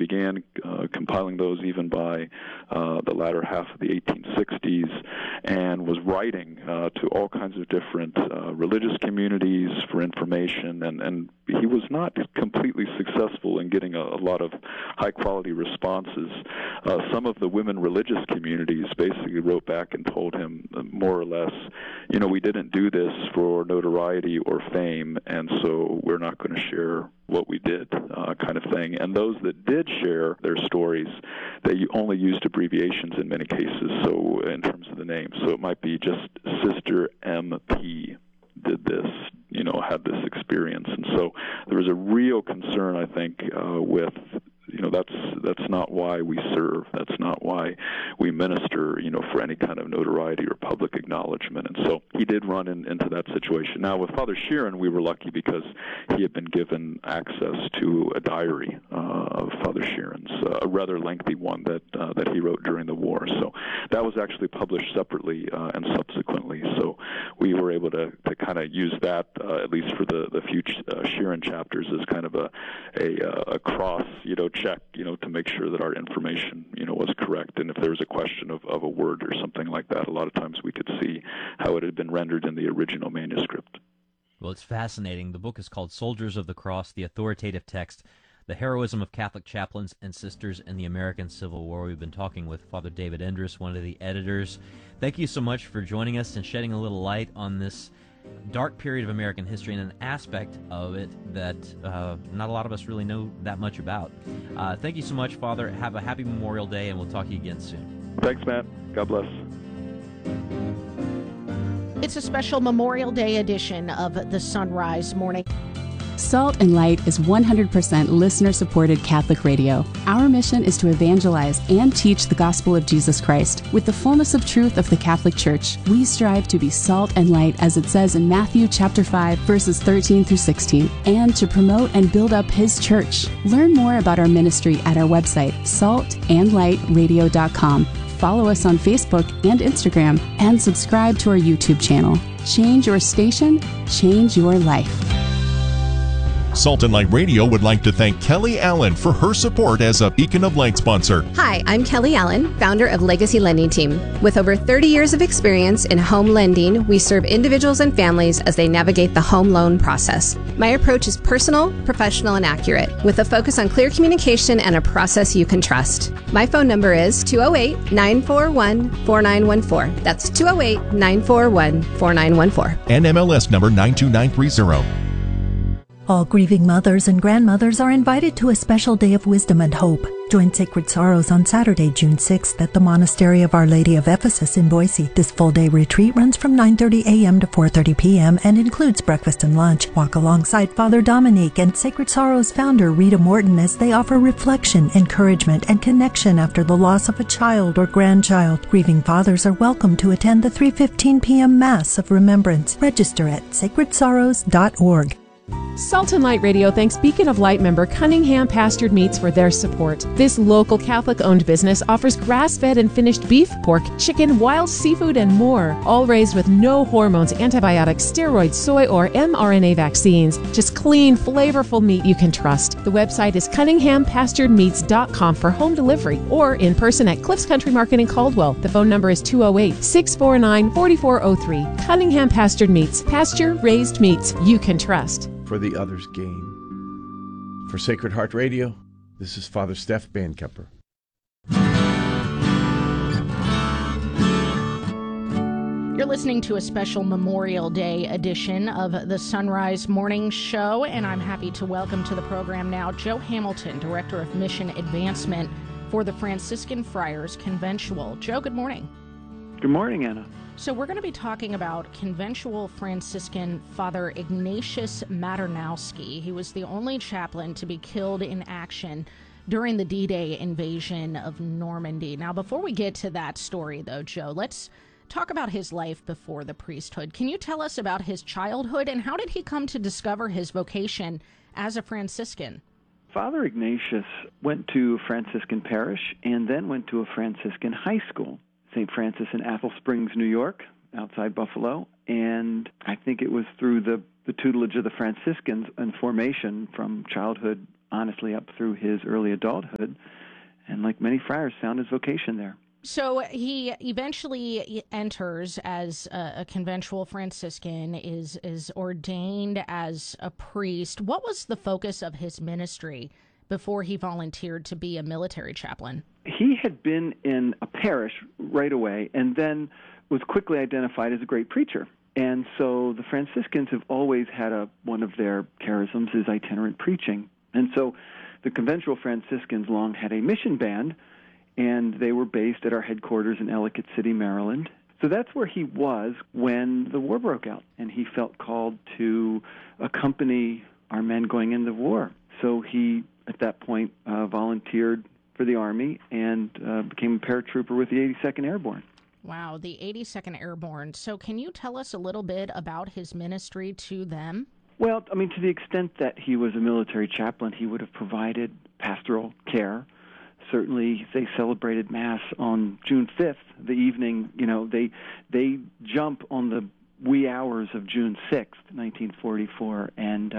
began compiling those even by the latter half of the 1860s, and was writing to all kinds of different religious communities for information, and he was not completely successful in getting a lot of high-quality responses. Some of the women religious communities basically wrote back and told him more or less, we didn't do this for notoriety or fame, and so we're not going to share what we did, kind of thing. And those that did share their stories, they only used abbreviations in many cases, so in terms of the name. So it might be just Sister M.P. did this, had this experience. And so there was a real concern, I think, with that's not why we serve. That's not why we minister, for any kind of notoriety or public acknowledgement. And so he did run into that situation. Now, with Father Sheeran, we were lucky because he had been given access to a diary of Father Sheeran's, a rather lengthy one that he wrote during the war. So that was actually published separately and subsequently. So we were able to kind of use that, at least for the future Sheeran chapters, as kind of a cross, check, to make sure that our information, was correct. And if there was a question of a word or something like that, a lot of times we could see how it had been rendered in the original manuscript. Well, it's fascinating. The book is called Soldiers of the Cross, the Authoritative Text, The Heroism of Catholic Chaplains and Sisters in the American Civil War. We've been talking with Father David Endres, one of the editors. Thank you so much for joining us and shedding a little light on this dark period of American history and an aspect of it that not a lot of us really know that much about. Thank you so much, Father. Have a happy Memorial Day, and we'll talk to you again soon. Thanks, Matt. God bless. It's a special Memorial Day edition of the Sunrise Morning. Salt and Light is 100% listener-supported Catholic radio. Our mission is to evangelize and teach the gospel of Jesus Christ with the fullness of truth of the Catholic Church. We strive to be salt and light, as it says in Matthew chapter 5, verses 13 through 16, and to promote and build up His church. Learn more about our ministry at our website, saltandlightradio.com. Follow us on Facebook and Instagram, and subscribe to our YouTube channel. Change your station, change your life. Salt and Light Radio would like to thank Kelly Allen for her support as a Beacon of Light sponsor. Hi, I'm Kelly Allen, founder of Legacy Lending Team. With over 30 years of experience in home lending, we serve individuals and families as they navigate the home loan process. My approach is personal, professional, and accurate, with a focus on clear communication and a process you can trust. My phone number is 208-941-4914. That's 208-941-4914. And MLS number 92930. All grieving mothers and grandmothers are invited to a special day of wisdom and hope. Join Sacred Sorrows on Saturday, June 6th at the Monastery of Our Lady of Ephesus in Boise. This full-day retreat runs from 9:30 a.m. to 4:30 p.m. and includes breakfast and lunch. Walk alongside Father Dominique and Sacred Sorrows founder Rita Morton as they offer reflection, encouragement, and connection after the loss of a child or grandchild. Grieving fathers are welcome to attend the 3:15 p.m. Mass of Remembrance. Register at sacredsorrows.org. Salt and Light Radio thanks Beacon of Light member Cunningham Pastured Meats for their support. This local Catholic-owned business offers grass-fed and finished beef, pork, chicken, wild seafood, and more, all raised with no hormones, antibiotics, steroids, soy, or mRNA vaccines. Just clean, flavorful meat you can trust. The website is CunninghamPasturedMeats.com for home delivery or in person at Cliffs Country Market in Caldwell. The phone number is 208-649-4403. Cunningham Pastured Meats. Pasture-raised meats you can trust. For the other's gain. For Sacred Heart Radio, this is Father Steph Bankepper. You're listening to a special Memorial Day edition of the Sunrise Morning Show, and I'm happy to welcome to the program now Joe Hamilton, Director of Mission Advancement for the Franciscan Friars Conventual. Joe, good morning. Good morning, Anna. So we're going to be talking about Conventual Franciscan Father Ignatius Maternowski. He was the only chaplain to be killed in action during the D-Day invasion of Normandy. Now, before we get to that story, though, Joe, let's talk about his life before the priesthood. Can you tell us about his childhood, and how did he come to discover his vocation as a Franciscan? Father Ignatius went to a Franciscan parish and then went to a Franciscan high school, St. Francis in Athol Springs, New York, outside Buffalo. And I think it was through the tutelage of the Franciscans and formation from childhood honestly up through his early adulthood, and like many friars, found his vocation there. So he eventually enters as a conventual Franciscan, is ordained as a priest. What was the focus of his ministry before he volunteered to be a military chaplain? He had been in a parish right away and then was quickly identified as a great preacher. And so the Franciscans have always had one of their charisms is itinerant preaching. And so the conventual Franciscans long had a mission band, and they were based at our headquarters in Ellicott City, Maryland. So that's where he was when the war broke out, and he felt called to accompany our men going into the war. So he, at that point, volunteered for the Army and became a paratrooper with the 82nd Airborne. Wow, the 82nd Airborne. So can you tell us a little bit about his ministry to them? Well, I mean, to the extent that he was a military chaplain, he would have provided pastoral care. Certainly, they celebrated Mass on June 5th, the evening. They jump on the wee hours of June 6th, 1944, and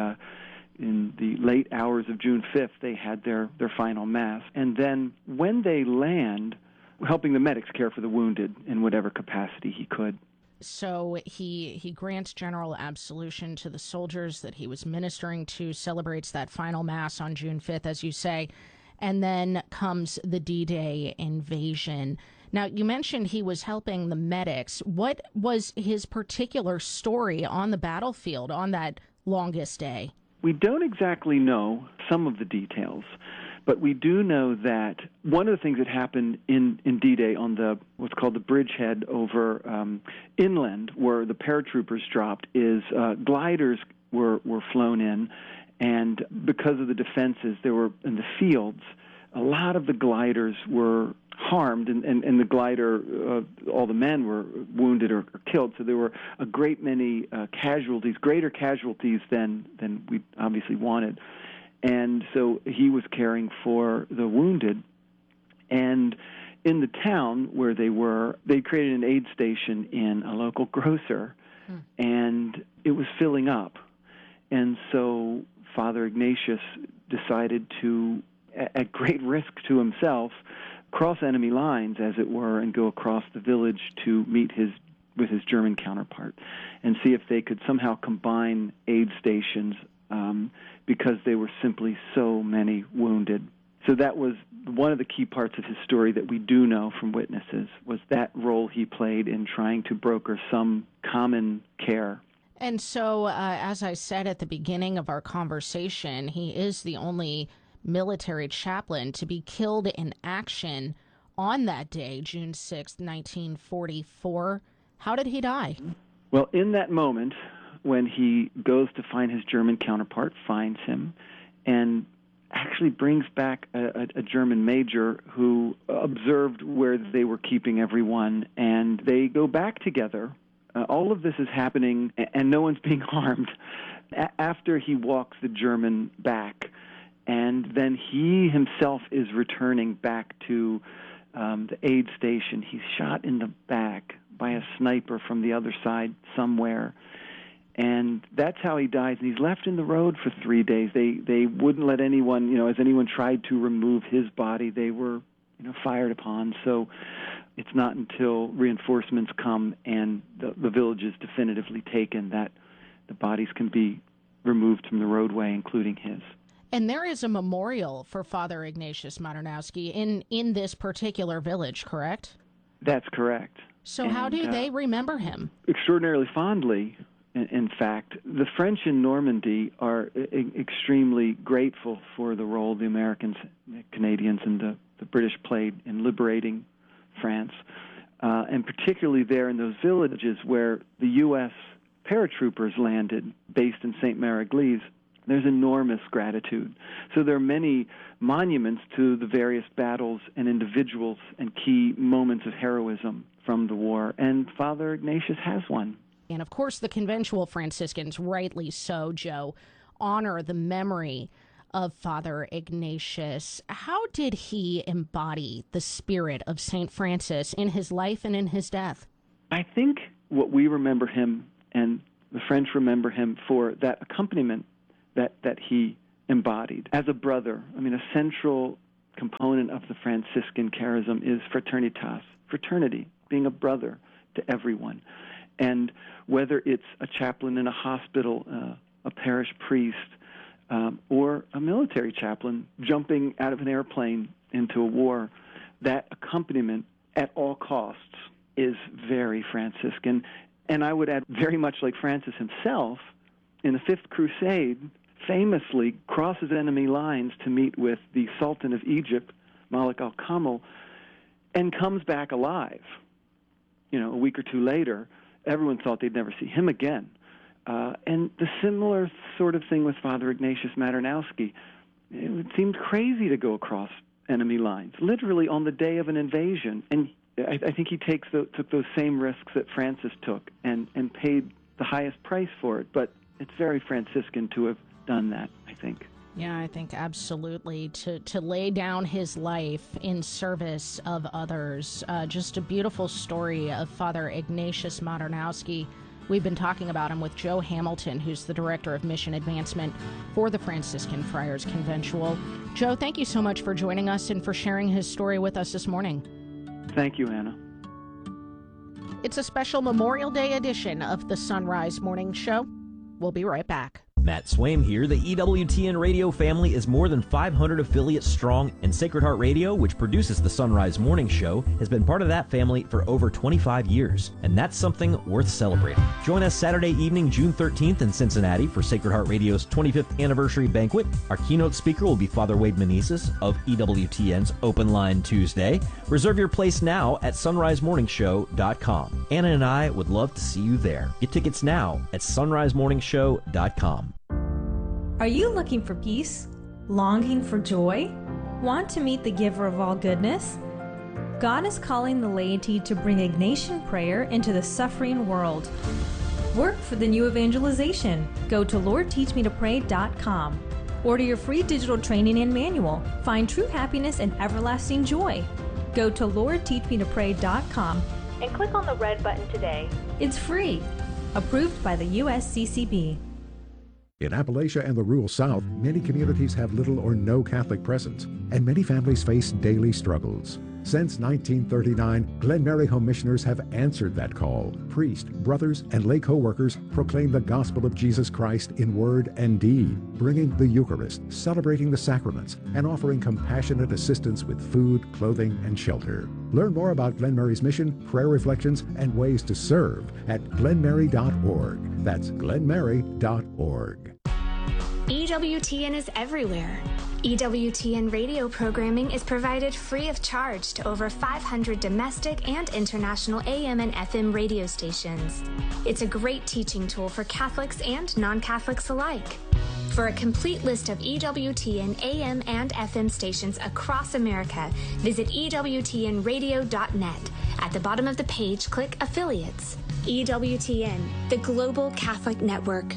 in the late hours of June 5th, they had their final Mass. And then when they land, helping the medics care for the wounded in whatever capacity he could. So he grants general absolution to the soldiers that he was ministering to, celebrates that final Mass on June 5th, as you say, and then comes the D-Day invasion. Now, you mentioned he was helping the medics. What was his particular story on the battlefield on that longest day? We don't exactly know some of the details, but we do know that one of the things that happened in D-Day on what's called the bridgehead over inland, where the paratroopers dropped, is gliders were flown in, and because of the defenses there were in the fields, a lot of the gliders were harmed, and the glider, all the men were wounded or killed. So there were a great many casualties, greater casualties than we obviously wanted. And so he was caring for the wounded. And in the town where they were, they created an aid station in a local grocer, and it was filling up. And so Father Ignatius decided to, at great risk to himself, cross enemy lines, as it were, and go across the village to meet with his German counterpart and see if they could somehow combine aid stations because there were simply so many wounded. So that was one of the key parts of his story that we do know from witnesses, was that role he played in trying to broker some common care. And so, as I said at the beginning of our conversation, he is the only military chaplain to be killed in action on that day, June 6, 1944. How did he die? Well, in that moment, when he goes to find his German counterpart, finds him, and actually brings back a German major who observed where they were keeping everyone, and they go back together. All of this is happening, and no one's being harmed. After he walks the German back, and then he himself is returning back to the aid station. He's shot in the back by a sniper from the other side somewhere. And that's how he dies. And he's left in the road for 3 days. They wouldn't let anyone, as anyone tried to remove his body, they were, fired upon. So it's not until reinforcements come and the village is definitively taken that the bodies can be removed from the roadway, including his. And there is a memorial for Father Ignatius Maternowski in this particular village, correct? That's correct. So how do they remember him? Extraordinarily fondly, in fact. The French in Normandy are extremely grateful for the role the Americans, Canadians, and the British played in liberating France, and particularly there in those villages where the U.S. paratroopers landed, based in St. Mary-Église. There's enormous gratitude. So there are many monuments to the various battles and individuals and key moments of heroism from the war, and Father Ignatius has one. And of course, the conventual Franciscans, rightly so, Joe, honor the memory of Father Ignatius. How did he embody the spirit of St. Francis in his life and in his death? I think what we remember him, and the French remember him for, that accompaniment that he embodied as a brother. I mean, a central component of the Franciscan charism is fraternitas, fraternity, being a brother to everyone. And whether it's a chaplain in a hospital, a parish priest, or a military chaplain jumping out of an airplane into a war, that accompaniment at all costs is very Franciscan. And I would add, very much like Francis himself, in the Fifth Crusade, famously crosses enemy lines to meet with the Sultan of Egypt, Malik al-Kamil, and comes back alive. You know, a week or two later, everyone thought they'd never see him again. And the similar sort of thing with Father Ignatius Maternowski. It seemed crazy to go across enemy lines, literally on the day of an invasion. And I think he took those same risks that Francis took and paid the highest price for it. But it's very Franciscan to have done that, I think. Yeah, I think absolutely. To lay down his life in service of others. Just a beautiful story of Father Ignatius Maternowski. We've been talking about him with Joe Hamilton, who's the Director of Mission Advancement for the Franciscan Friars Conventual. Joe, thank you so much for joining us and for sharing his story with us this morning. Thank you, Anna. It's a special Memorial Day edition of the Sunrise Morning Show. We'll be right back. Matt Swaim here. The EWTN radio family is more than 500 affiliates strong, and Sacred Heart Radio, which produces the Sunrise Morning Show, has been part of that family for over 25 years, and that's something worth celebrating. Join us Saturday evening, June 13th in Cincinnati for Sacred Heart Radio's 25th anniversary banquet. Our keynote speaker will be Father Wade Meneses of EWTN's Open Line Tuesday. Reserve your place now at sunrisemorningshow.com. Anna and I would love to see you there. Get tickets now at sunrisemorningshow.com. Are you looking for peace? Longing for joy? Want to meet the giver of all goodness? God is calling the laity to bring Ignatian prayer into the suffering world. Work for the new evangelization. Go to LordTeachMeToPray.com. Order your free digital training and manual. Find true happiness and everlasting joy. Go to LordTeachMeToPray.com and click on the red button today. It's free. Approved by the USCCB. In Appalachia and the rural South, many communities have little or no Catholic presence, and many families face daily struggles. Since 1939, Glen Mary Home Missioners have answered that call. Priests, brothers, and lay co-workers proclaim the gospel of Jesus Christ in word and deed, bringing the Eucharist, celebrating the sacraments, and offering compassionate assistance with food, clothing, and shelter. Learn more about Glen Mary's mission, prayer reflections, and ways to serve at glenmary.org. That's glenmary.org. EWTN is everywhere. EWTN radio programming is provided free of charge to over 500 domestic and international AM and FM radio stations. It's a great teaching tool for Catholics and non-Catholics alike. For a complete list of EWTN AM and FM stations across America, visit EWTNradio.net. At the bottom of the page, click Affiliates. EWTN, the Global Catholic Network.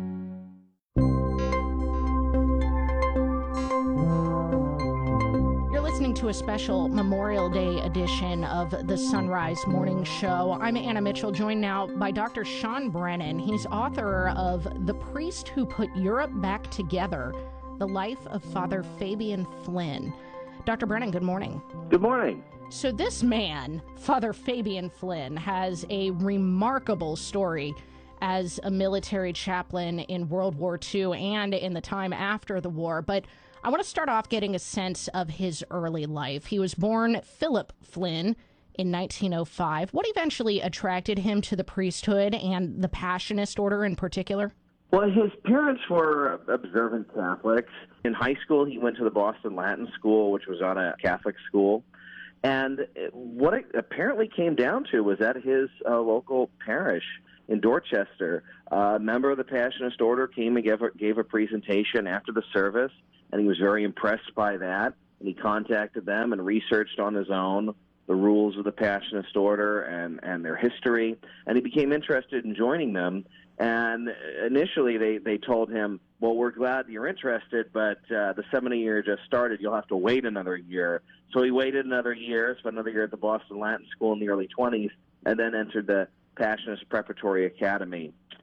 To a special Memorial Day edition of the Sunrise Morning Show. I'm Anna Mitchell, joined now by Dr. Sean Brennan. He's author of The Priest Who Put Europe Back Together, The Life of Father Fabian Flynn. Dr. Brennan, good morning. Good morning. So this man, Father Fabian Flynn, has a remarkable story as a military chaplain in World War II and in the time after the war, but I want to start off getting a sense of his early life. He was born Philip Flynn in 1905. What eventually attracted him to the priesthood and the Passionist order in particular? Well, his parents were observant Catholics. In high school, he went to the Boston Latin School, which was on a Catholic school. And what it apparently came down to was at his local parish in Dorchester, a member of the Passionist order came and gave a presentation after the service, and he was very impressed by that. And he contacted them and researched on his own the rules of the Passionist order and their history, and he became interested in joining them. And initially they told him, well, we're glad you're interested, but the seminary year just started. You'll have to wait another year. So he waited another year, spent another year at the Boston Latin School in the early 20s, and then entered the Passionist Preparatory Academy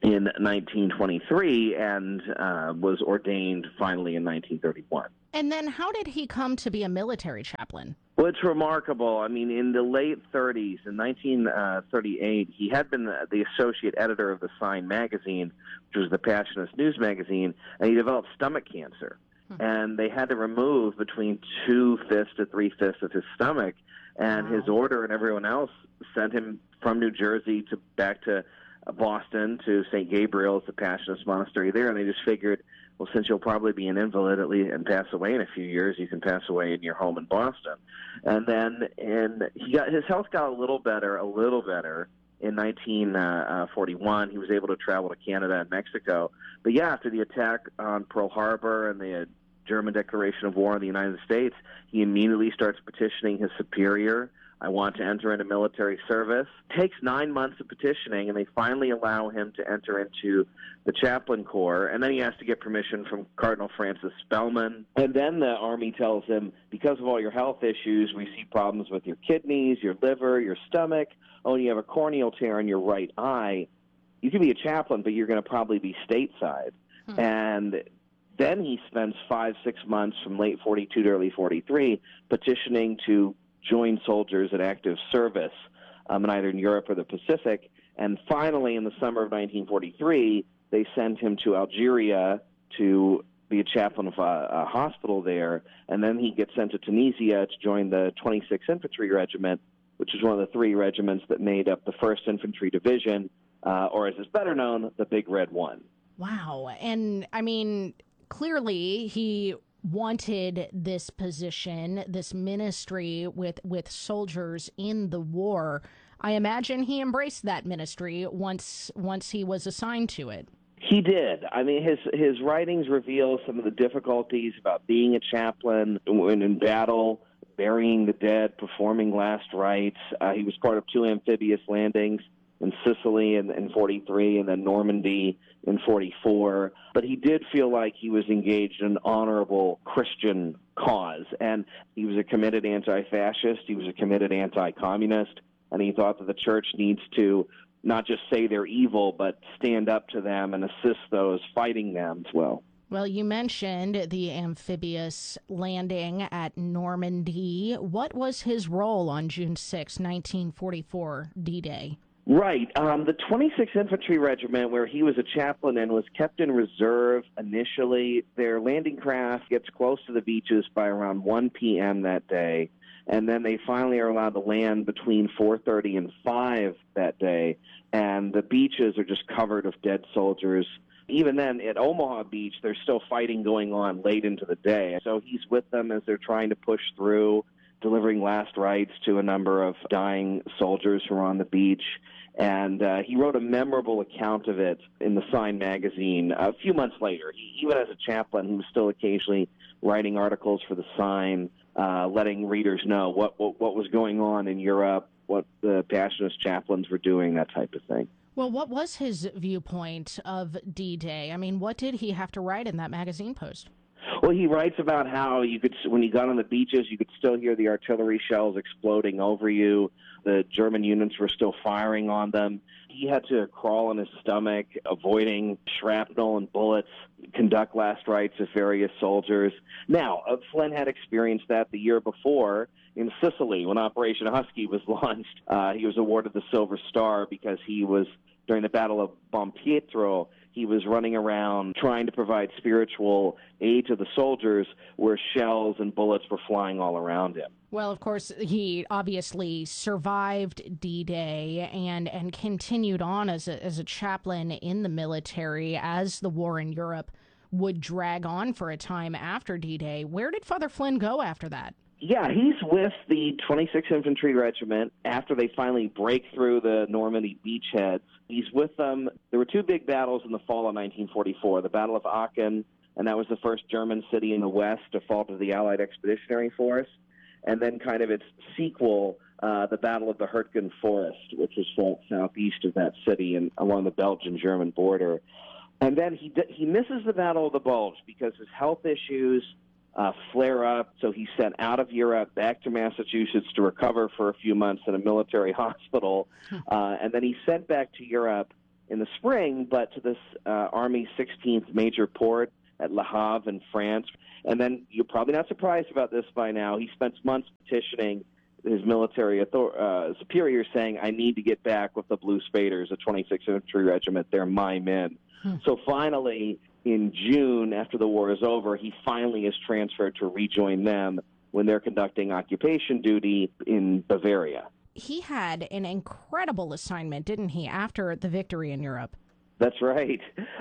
in 1923 and was ordained finally in 1931. And then how did he come to be a military chaplain? Well, it's remarkable. I mean, in the late 30s, in 1938, he had been the associate editor of the Sign magazine, which was the Passionist news magazine, and he developed stomach cancer. And they had to remove between 2/5 to 3/5 of his stomach, and his order and everyone else sent him from New Jersey back to Boston to St. Gabriel's, the Passionist monastery there, and they just figured, well, since you'll probably be an invalid at least and pass away in a few years, you can pass away in your home in Boston. And then his health got a little better in 1941. He was able to travel to Canada and Mexico. But yeah, after the attack on Pearl Harbor and the German declaration of war on the United States, he immediately starts petitioning his superior. I want to enter into military service. Takes 9 months of petitioning, and they finally allow him to enter into the chaplain corps. And then he has to get permission from Cardinal Francis Spellman. And then the Army tells him, because of all your health issues, we see problems with your kidneys, your liver, your stomach. Oh, and you have a corneal tear in your right eye. You can be a chaplain, but you're going to probably be stateside. And then he spends 5-6 months from late 42 to early 43 petitioning to join soldiers in active service, either in Europe or the Pacific. And finally, in the summer of 1943, they sent him to Algeria to be a chaplain of a hospital there. And then he gets sent to Tunisia to join the 26th Infantry Regiment, which is one of the 3 regiments that made up the 1st Infantry Division, or as is better known, the Big Red One. Wow. And, I mean, clearly he wanted this position, this ministry with soldiers in the war. I imagine he embraced that ministry once he was assigned to it. He did. I mean, his writings reveal some of the difficulties about being a chaplain when in battle, burying the dead, performing last rites. He was part of 2 amphibious landings in Sicily in 43 and then Normandy in 44. But he did feel like he was engaged in an honorable Christian cause. And he was a committed anti-fascist. He was a committed anti-communist. And he thought that the church needs to not just say they're evil, but stand up to them and assist those fighting them as well. Well, you mentioned the amphibious landing at Normandy. What was his role on June 6, 1944, D-Day? Right. The 26th Infantry Regiment, where he was a chaplain and was kept in reserve initially, their landing craft gets close to the beaches by around 1 p.m. that day, and then they finally are allowed to land between 4:30 and 5 that day, and the beaches are just covered with dead soldiers. Even then, at Omaha Beach, there's still fighting going on late into the day. So he's with them as they're trying to push through, delivering last rites to a number of dying soldiers who are on the beach. And he wrote a memorable account of it in the Sign magazine a few months later. Even as a chaplain, he was still occasionally writing articles for the Sign, letting readers know what was going on in Europe, what the Passionist chaplains were doing, that type of thing. Well, what was his viewpoint of D-Day? I mean, what did he have to write in that magazine post? Well, he writes about how when you got on the beaches, you could still hear the artillery shells exploding over you. The German units were still firing on them. He had to crawl on his stomach, avoiding shrapnel and bullets, conduct last rites of various soldiers. Now, Flynn had experienced that the year before in Sicily when Operation Husky was launched. He was awarded the Silver Star because he was, during the Battle of Bompietro, he was running around trying to provide spiritual aid to the soldiers where shells and bullets were flying all around him. Well, of course, he obviously survived D-Day and continued on as a chaplain in the military as the war in Europe would drag on for a time after D-Day. Where did Father Flynn go after that? Yeah, he's with the 26th Infantry Regiment after they finally break through the Normandy beachheads. He's with them. There were 2 big battles in the fall of 1944, the Battle of Aachen, and that was the first German city in the west to fall to the Allied Expeditionary Force, and then kind of its sequel, the Battle of the Hurtgen Forest, which was fought southeast of that city and along the Belgian-German border. And then he misses the Battle of the Bulge because his health issues flare up, so he's sent out of Europe back to Massachusetts to recover for a few months in a military hospital, and then he's sent back to Europe in the spring, but to this Army 16th Major Port at Le Havre in France. And then you're probably not surprised about this by now. He spent months petitioning his military superiors saying, I need to get back with the Blue Spaders, a 26th Infantry Regiment. They're my men. So finally, in June, after the war is over, he finally is transferred to rejoin them when they're conducting occupation duty in Bavaria. He had an incredible assignment, didn't he, after the victory in Europe? That's right.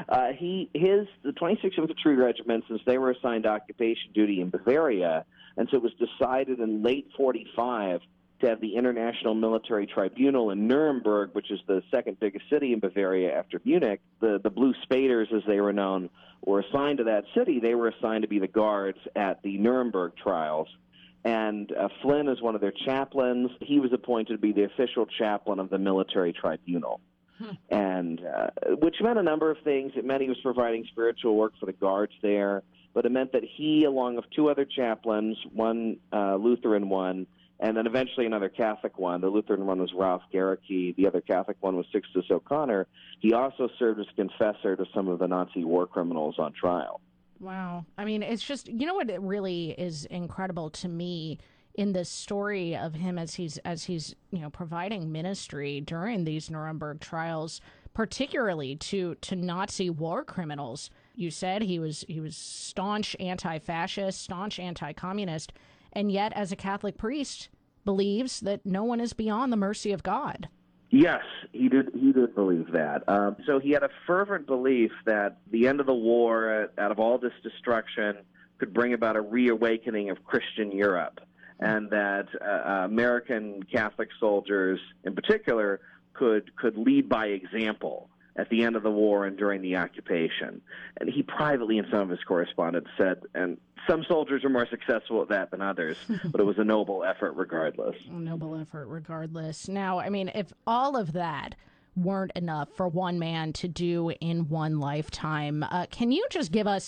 The 26th Infantry Regiment, since they were assigned occupation duty in Bavaria, and so it was decided in late 45 to have the International Military Tribunal in Nuremberg, which is the second biggest city in Bavaria after Munich. The Blue Spaders, as they were known, were assigned to that city. They were assigned to be the guards at the Nuremberg trials. And Flynn is one of their chaplains. He was appointed to be the official chaplain of the military tribunal, and which meant a number of things. It meant he was providing spiritual work for the guards there, but it meant that he, along with two other chaplains, one Lutheran one, and then eventually another Catholic one. The Lutheran one was Ralph Gericke. The other Catholic one was Sixtus O'Connor. He also served as confessor to some of the Nazi war criminals on trial. Wow. I mean, it's just, you know what it really is incredible to me in this story of him as he's providing ministry during these Nuremberg trials, particularly to Nazi war criminals. You said he was staunch anti-fascist, staunch anti-communist, and yet as a Catholic priest believes that no one is beyond the mercy of God. Yes, he did believe that. So he had a fervent belief that the end of the war, out of all this destruction, could bring about a reawakening of Christian Europe, and that American Catholic soldiers in particular could lead by example at the end of the war and during the occupation. And he privately, in some of his correspondence, said, and some soldiers are more successful at that than others, but it was a noble effort regardless. Noble effort regardless. Now, I mean, if all of that weren't enough for one man to do in one lifetime, can you just give us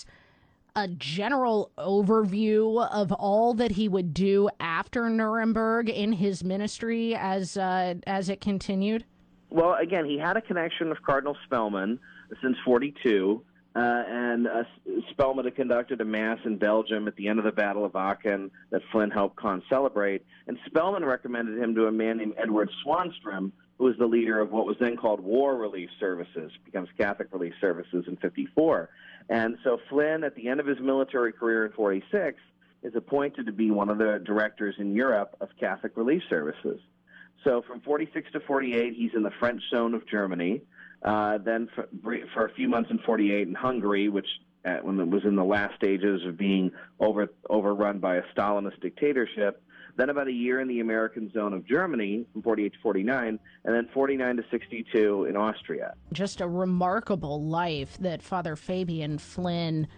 a general overview of all that he would do after Nuremberg in his ministry as it continued? Well, again, he had a connection with Cardinal Spellman since 42, and Spellman had conducted a mass in Belgium at the end of the Battle of Aachen that Flynn helped celebrate, and Spellman recommended him to a man named Edward Swanstrom, who was the leader of what was then called War Relief Services, becomes Catholic Relief Services in 54. And so Flynn, at the end of his military career in 46, is appointed to be one of the directors in Europe of Catholic Relief Services. So from 46 to 48, he's in the French zone of Germany. Then for a few months in 48 in Hungary, which when it was in the last stages of being overrun by a Stalinist dictatorship. Then about a year in the American zone of Germany from 48 to 49, and then 49 to 62 in Austria. Just a remarkable life that Father Fabian Flynn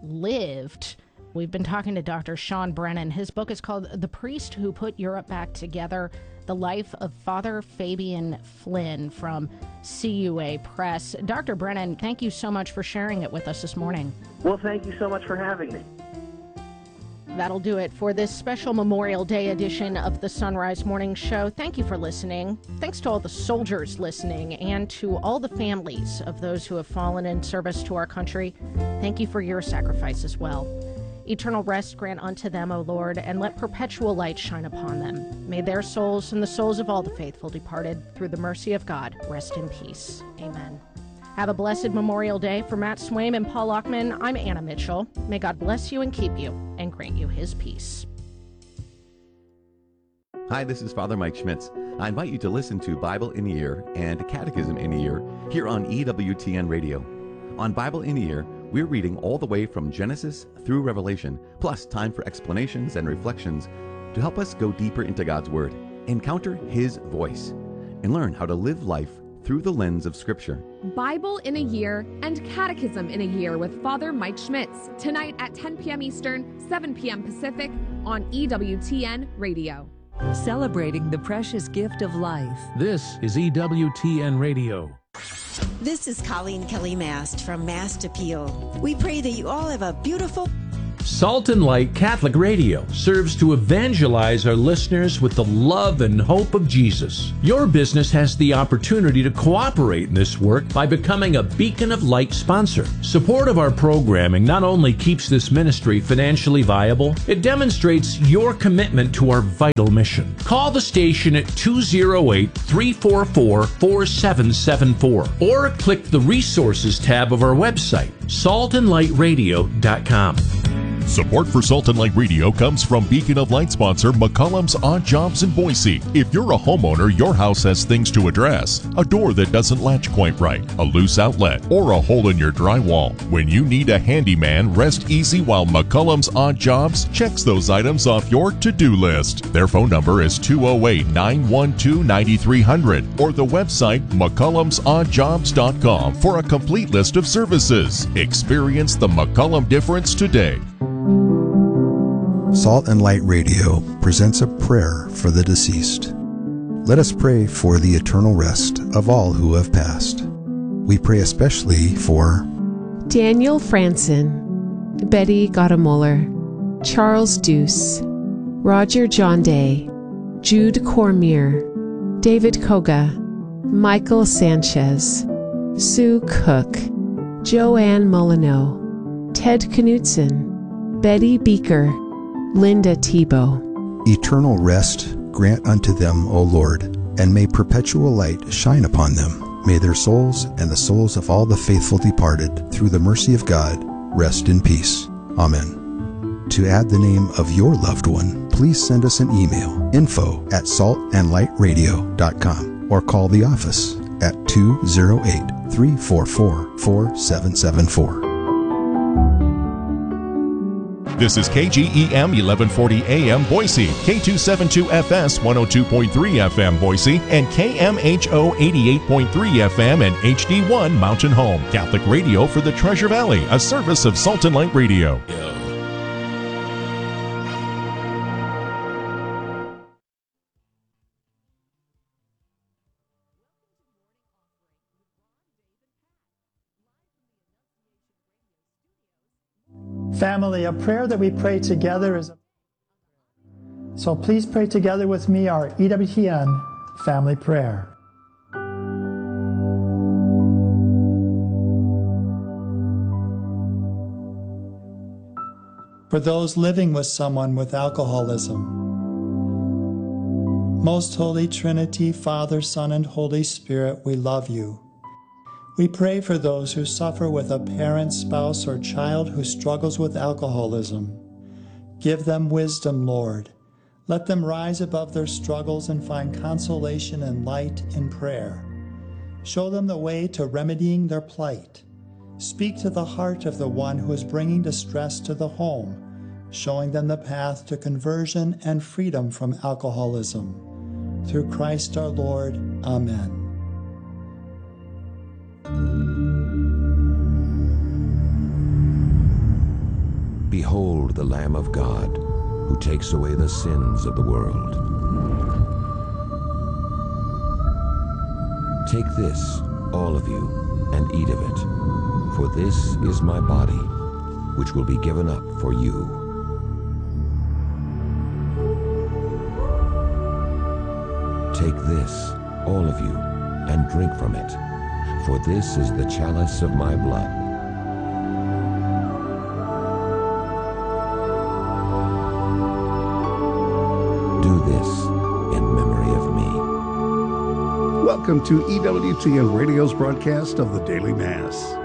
lived. We've been talking to Dr. Sean Brennan. His book is called The Priest Who Put Europe Back Together, The Life of Father Fabian Flynn from CUA Press. Dr. Brennan, thank you so much for sharing it with us this morning. Well, thank you so much for having me. That'll do it for this special Memorial Day edition of the Sunrise Morning Show. Thank you for listening. Thanks to all the soldiers listening and to all the families of those who have fallen in service to our country. Thank you for your sacrifice as well. Eternal rest grant unto them, O Lord, and let perpetual light shine upon them. May their souls and the souls of all the faithful departed, through the mercy of God, rest in peace. Amen. Have a blessed Memorial Day. For Matt Swaim and Paul Lockman, I'm Anna Mitchell. May God bless you and keep you and grant you his peace. Hi, this is Father Mike Schmitz. I invite you to listen to Bible in a Year and Catechism in a Year here on EWTN Radio. On Bible in a Year, we're reading all the way from Genesis through Revelation, plus time for explanations and reflections to help us go deeper into God's Word, encounter His voice, and learn how to live life through the lens of Scripture. Bible in a Year and Catechism in a Year with Father Mike Schmitz, tonight at 10 p.m. Eastern, 7 p.m. Pacific on EWTN Radio. Celebrating the precious gift of life. This is EWTN Radio. This is Colleen Kelly Mast from Mast Appeal. We pray that you all have a beautiful Salt and Light Catholic Radio serves to evangelize our listeners with the love and hope of Jesus. Your business has the opportunity to cooperate in this work by becoming a Beacon of Light sponsor. Support of our programming not only keeps this ministry financially viable, it demonstrates your commitment to our vital mission. Call the station at 208-344-4774 or click the resources tab of our website, saltandlightradio.com. Support for Salt and Light Radio comes from Beacon of Light sponsor McCullum's Odd Jobs in Boise. If you're a homeowner, your house has things to address. A door that doesn't latch quite right, a loose outlet, or a hole in your drywall. When you need a handyman, rest easy while McCullum's Odd Jobs checks those items off your to-do list. Their phone number is 208-912-9300 or the website McCullum'sOddJobs.com for a complete list of services. Experience the McCullum difference today. Salt and Light Radio presents a prayer for the deceased. Let us pray for the eternal rest of all who have passed. We pray especially for Daniel Franson, Betty Gottemoeller, Charles Deuce, Roger John Day, Jude Cormier, David Koga, Michael Sanchez, Sue Cook, Joanne Molyneux, Ted Knutson, Betty Beaker, Linda Tebow. eternal rest grant unto them, O Lord, and may perpetual light shine upon them. May their souls and the souls of all the faithful departed, through the mercy of God, rest in peace. Amen. To add the name of your loved one, please send us an email, info@saltandlightradio.com, or call the office at 208-344-4774. This is KGEM 1140 AM Boise, K272FS 102.3 FM Boise, and KMHO 88.3 FM and HD1 Mountain Home. Catholic radio for the Treasure Valley, a service of Salt and Light Radio. Family, a prayer that we pray together is... So please pray together with me our EWTN family prayer. For those living with someone with alcoholism. Most Holy Trinity, Father, Son, and Holy Spirit, we love you. We pray for those who suffer with a parent, spouse, or child who struggles with alcoholism. Give them wisdom, Lord. Let them rise above their struggles and find consolation and light in prayer. Show them the way to remedying their plight. Speak to the heart of the one who is bringing distress to the home, showing them the path to conversion and freedom from alcoholism. Through Christ our Lord. Amen. Behold the Lamb of God, who takes away the sins of the world. Take this, all of you, and eat of it, for this is my body, which will be given up for you. Take this, all of you, and drink from it, for this is the chalice of my blood. Do this in memory of me. Welcome to EWTN Radio's broadcast of the Daily Mass.